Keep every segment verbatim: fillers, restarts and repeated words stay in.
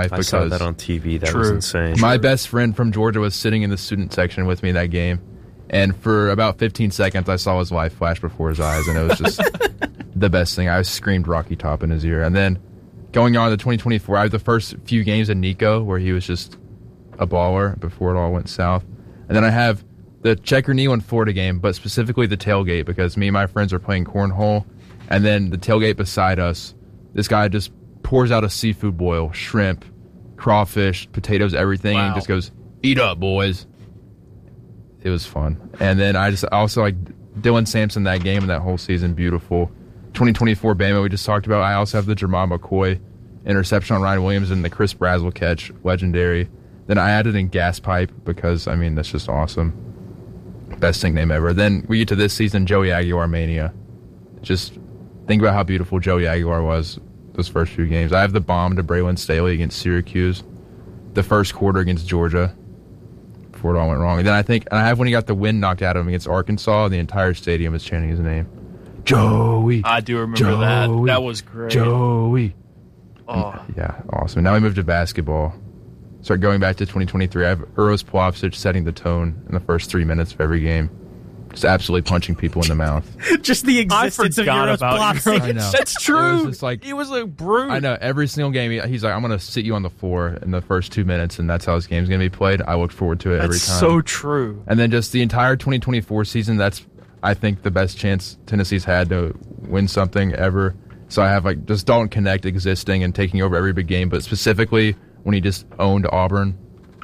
I saw that on T V. That True. was insane. My best friend from Georgia was sitting in the student section with me that game, and for about fifteen seconds, I saw his life flash before his eyes, and it was just the best thing. I screamed Rocky Top in his ear. And then going on to twenty twenty-four, I had the first few games in Nico where he was just a baller before it all went south. And then I have the Checker Neal and Florida game, but specifically the tailgate, because me and my friends are playing cornhole, and then the tailgate beside us, this guy just pours out a seafood boil, shrimp, crawfish, potatoes, everything, Wow. and he just goes, "Eat up, boys." It was fun. And then I just also like Dylan Sampson that game and that whole season, beautiful. twenty twenty-four Bama we just talked about. I also have the Jermon McCoy interception on Ryan Williams and the Chris Brazzell catch, legendary. Then I added in Gas Pipe because, I mean, that's just awesome. Best nickname ever. Then we get to this season, Joey Aguilar Mania. Just think about how beautiful Joey Aguilar was those first few games. I have the bomb to Braylon Staley against Syracuse, the first quarter against Georgia, before it all went wrong. And then I think, and I have when he got the wind knocked out of him against Arkansas, the entire stadium is chanting his name. Joey. I do remember Joey, that. That was great. Joey. Oh. Yeah, awesome. Now we move to basketball. Start going back to twenty twenty-three. I have Uros Plavsic setting the tone in the first three minutes of every game. Just absolutely punching people in the mouth. Just the I existence of forgot Euros about Plavsic. I know. That's It true. was just like- he was a brute. I know. Every single game, he- he's like, I'm going to sit you on the floor in the first two minutes, and that's how this game's going to be played. I look forward to it every That's time. so true. And then just the entire twenty twenty-four season, that's, I think, the best chance Tennessee's had to win something ever. So I have, like, just Dalton Connect existing and taking over every big game, but specifically when he just owned Auburn,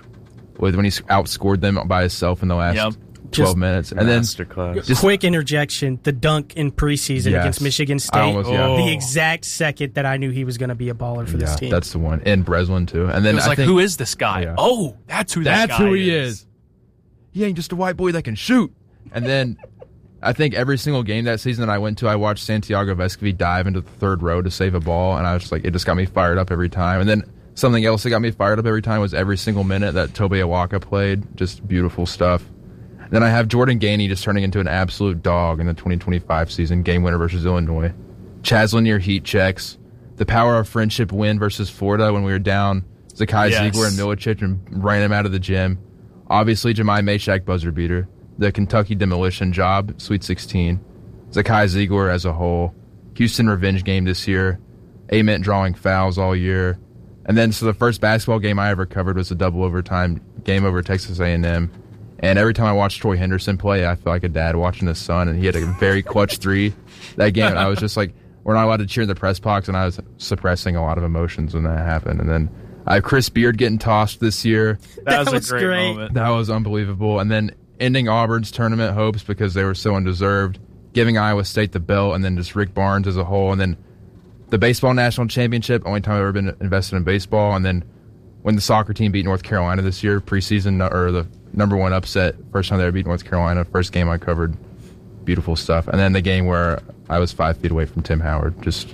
with when he outscored them by himself in the last Yep. twelve Just minutes. And then Masterclass. Just- Quick interjection: the dunk in preseason Yes. against Michigan State. I almost- yeah. The exact second that I knew he was going to be a baller for yeah, this team. that's the one. And Breslin, too. And then It was I like, think, who is this guy? Yeah. Oh, that's who that That's guy who he is. is. He ain't just a white boy that can shoot. And then I think every single game that season that I went to, I watched Santiago Vescovi dive into the third row to save a ball, and I was just like, it just got me fired up every time. And then something else that got me fired up every time was every single minute that Tobe Awaka played. Just beautiful stuff. Then I have Jordan Gainey just turning into an absolute dog in the twenty twenty-five season, game winner versus Illinois. Chaz Lanier heat checks. The power of friendship win versus Florida when we were down Zakai Yes. Ziegler and Milicic and ran him out of the gym. Obviously, Jemai Meshack buzzer beater. The Kentucky demolition job, Sweet sixteen. Zakai Ziegler as a whole. Houston revenge game this year. Ament drawing fouls all year. And then, so the first basketball game I ever covered was a double overtime game over Texas A and M. And every time I watched Troy Henderson play, I feel like a dad watching his son, and he had a very clutch three that game. And I was just like, we're not allowed to cheer in the press box, and I was suppressing a lot of emotions when that happened. And then I have Chris Beard getting tossed this year. That, That was, was a great, great. moment. That was unbelievable. And then ending Auburn's tournament hopes because they were so undeserved, giving Iowa State the belt, and then just Rick Barnes as a whole, and then the baseball national championship, only time I've ever been invested in baseball, and then when the soccer team beat North Carolina this year, preseason, or the number one upset, first time they ever beat North Carolina, first game I covered, beautiful stuff. And then the game where I was five feet away from Tim Howard, just...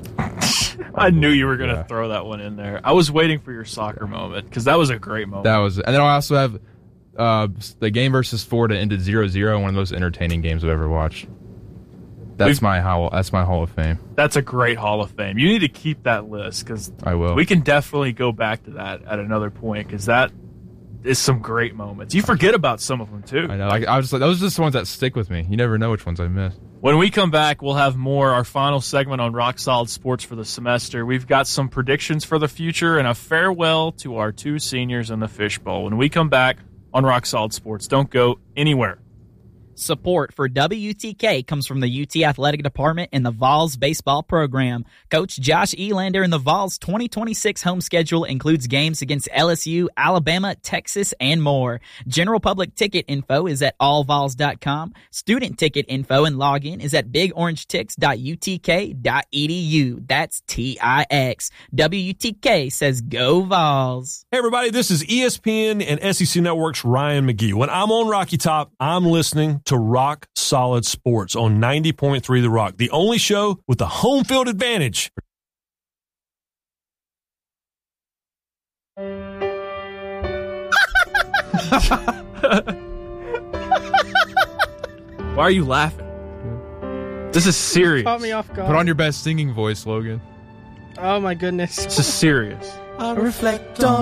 I knew you were going to Yeah. throw that one in there. I was waiting for your soccer moment because that was a great moment. That was, and then I also have uh, the game versus Florida ended zero zero, one of the most entertaining games I've ever watched. That's We've- my hall. That's my Hall of Fame. That's a great Hall of Fame. You need to keep that list because I will. we can definitely go back to that at another point because that is some great moments. You forget about some of them too. I know. Like, I was just like, those are just the ones that stick with me. You never know which ones I missed. When we come back, we'll have more, our final segment on Rock Solid Sports for the semester. We've got some predictions for the future and a farewell to our two seniors in the fishbowl. When we come back on Rock Solid Sports, don't go anywhere. Support for W T K comes from the U T Athletic Department and the Vols baseball program. Coach Josh Elander and the Vols twenty twenty-six home schedule includes games against L S U, Alabama, Texas, and more. General public ticket info is at all vols dot com. Student ticket info and login is at big orange tix dot u t k dot e d u. That's T I X. W T K says go Vols. Hey, everybody, this is E S P N and S E C Network's Ryan McGee. When I'm on Rocky Top, I'm listening to Rock Solid Sports on ninety point three The Rock, the only show with the home field advantage. Why are you laughing? This is serious. Caught me off guard. Put on your best singing voice, Logan. Oh my goodness. This is serious. I reflect on